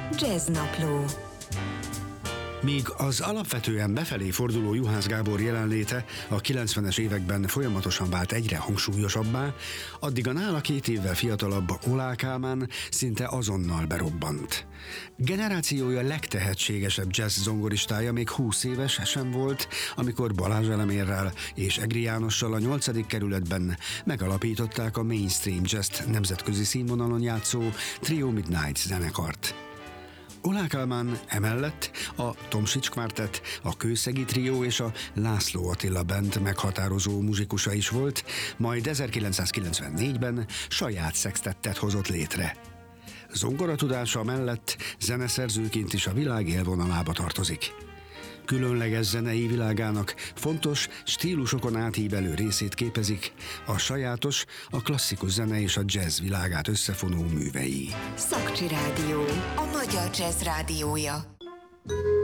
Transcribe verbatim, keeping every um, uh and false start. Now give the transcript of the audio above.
Jazznapló. Míg az alapvetően befelé forduló Juhász Gábor jelenléte a kilencvenes években folyamatosan vált egyre hangsúlyosabbá, addig a nála két évvel fiatalabb Oláh Kálmán szinte azonnal berobbant. Generációja legtehetségesebb jazz zongoristája még húsz éves sem volt, amikor Balázs Elemérrel és Egri Jánossal a nyolcadik kerületben megalapították a mainstream jazz nemzetközi színvonalon játszó Trio Midnight zenekart. Oláh Kálmán emellett a Tomsics Quartet, a Kőszegi Trió és a László Attila Band meghatározó muzsikusa is volt, majd ezerkilencszázkilencvennégyben saját szextettet hozott létre. Zongoratudása mellett zeneszerzőként is a világ élvonalába tartozik. Különleges zenei világának fontos, stílusokon átívelő részét képezik a sajátos, a klasszikus zene és a jazz világát összefonó művei. Szakcsi Rádió, a magyar jazz rádiója.